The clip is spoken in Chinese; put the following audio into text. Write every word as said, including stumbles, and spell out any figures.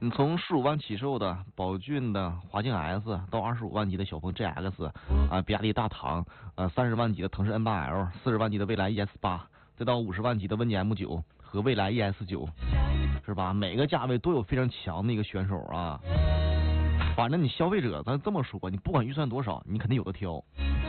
你从十五万起售的宝骏的华境 S 到二十五万级的小鹏 G X 啊，比亚迪大唐，呃，三十万级的腾势 N 八 L， 四十万级的蔚来 E S 八，再到五十万级的问界 M 九和蔚来 E S 九，是吧？每个价位都有非常强的一个选手啊。反正你消费者，咱这么说，你不管预算多少，你肯定有的挑。